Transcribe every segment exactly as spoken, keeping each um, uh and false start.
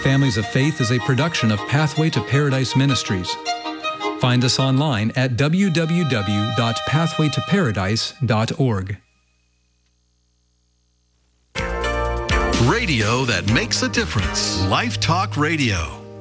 Families of Faith is a production of Pathway to Paradise Ministries. Find us online at w w w dot pathway to paradise dot org. Radio that makes a difference. Life Talk Radio.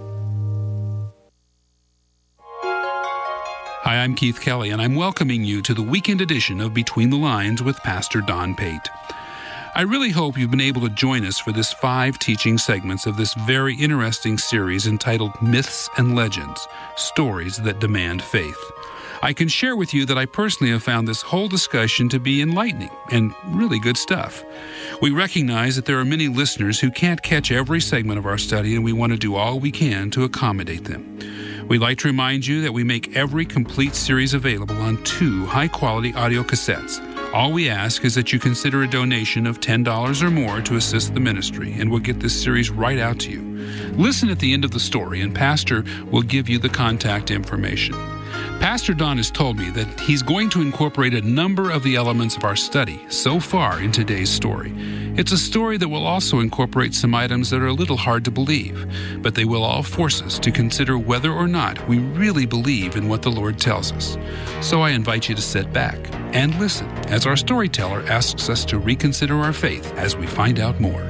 Hi, I'm Keith Kelly, and I'm welcoming you to the weekend edition of Between the Lines with Pastor Don Pate. I really hope you've been able to join us for this five teaching segments of this very interesting series entitled Myths and Legends, Stories That Demand Faith. I can share with you that I personally have found this whole discussion to be enlightening and really good stuff. We recognize that there are many listeners who can't catch every segment of our study, and we want to do all we can to accommodate them. We'd like to remind you that we make every complete series available on two high-quality audio cassettes. All we ask is that you consider a donation of ten dollars or more to assist the ministry, and we'll get this series right out to you. Listen at the end of the story, and Pastor will give you the contact information. Pastor Don has told me that he's going to incorporate a number of the elements of our study so far in today's story. It's a story that will also incorporate some items that are a little hard to believe, but they will all force us to consider whether or not we really believe in what the Lord tells us. So I invite you to sit back and listen as our storyteller asks us to reconsider our faith as we find out more.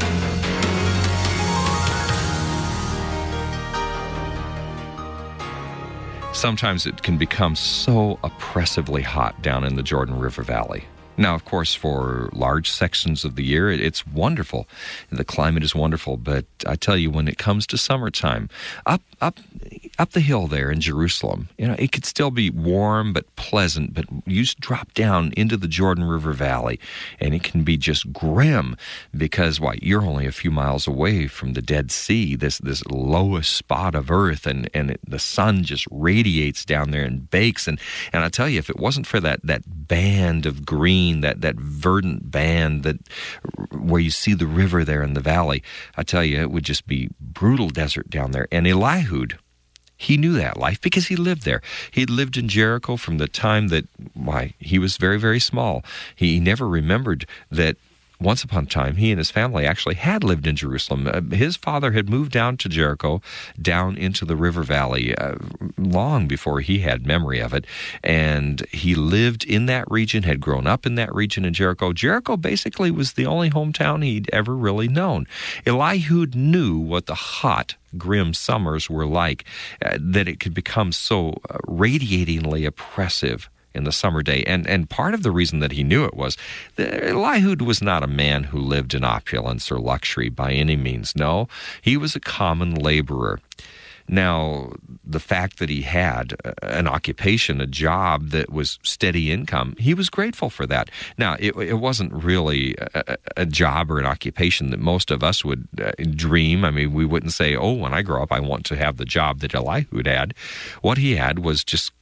Sometimes it can become so oppressively hot down in the Jordan River Valley. Now, of course, for large sections of the year, it's wonderful. The climate is wonderful, but I tell you, when it comes to summertime, up up up the hill there in Jerusalem, you know, it could still be warm but pleasant, but you just drop down into the Jordan River Valley, and it can be just grim because, why, you're only a few miles away from the Dead Sea, this this lowest spot of earth, and, and it, the sun just radiates down there and bakes. And, and I tell you, if it wasn't for that, that band of green, that, that verdant band that where you see the river there in the valley, I tell you, it would just be brutal desert down there. And Eliud, he knew that life because he lived there. He had lived in Jericho from the time that, why, he was very, very small. He never remembered that once upon a time, he and his family actually had lived in Jerusalem. Uh, his father had moved down to Jericho, down into the river valley, uh, long before he had memory of it. And he lived in that region, had grown up in that region in Jericho. Jericho basically was the only hometown he'd ever really known. Eliud knew what the hot, grim summers were like, uh, that it could become so uh, radiatingly oppressive in the summer day. And and part of the reason that he knew it was that Eliud was not a man who lived in opulence or luxury by any means. No, he was a common laborer. Now, the fact that he had an occupation, a job that was steady income, he was grateful for that. Now, it, it wasn't really a, a job or an occupation that most of us would uh, dream. I mean, we wouldn't say, oh, when I grow up, I want to have the job that Eliud had. What he had was just